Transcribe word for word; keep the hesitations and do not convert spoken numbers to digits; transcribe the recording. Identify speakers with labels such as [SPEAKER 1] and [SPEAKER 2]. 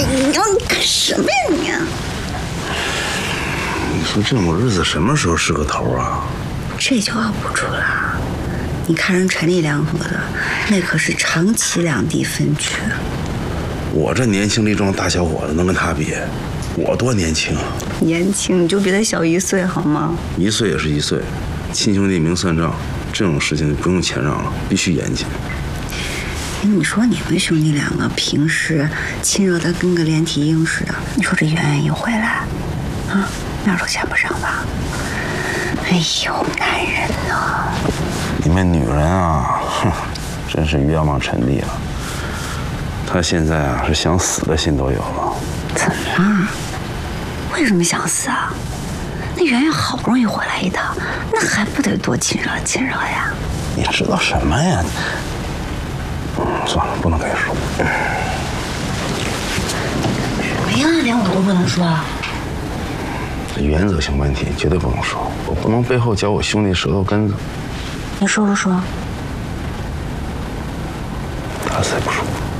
[SPEAKER 1] 你要干什么呀你？
[SPEAKER 2] 你说这种日子什么时候是个头啊？
[SPEAKER 1] 这就熬不住了。你看人陈丽两口子，那可是长期两地分居。
[SPEAKER 2] 我这年轻力壮大小伙子能跟他比？我多年轻啊！
[SPEAKER 1] 年轻你就比他小一岁好吗？
[SPEAKER 2] 一岁也是一岁，亲兄弟明算账，这种事情不用谦让了，必须严谨。
[SPEAKER 1] 哎，你说你们兄弟两个平时亲热的跟个连体婴似的，你说这圆圆一回来，啊，哪都牵不上吧？哎呦，男人呐！
[SPEAKER 2] 你们女人啊，哼，真是冤枉陈丽了。她现在啊，是想死的心都有了。
[SPEAKER 1] 怎么？为什么想死啊？那圆圆好不容易回来一趟，那还不得多亲热亲热呀？
[SPEAKER 2] 你知道什么呀？嗯，算了，不能跟你说。
[SPEAKER 1] 什么呀？连我都不能说啊？
[SPEAKER 2] 原则性问题绝对不能说，我不能背后嚼我兄弟舌头根子。
[SPEAKER 1] 你说不说？
[SPEAKER 2] 打死也不说。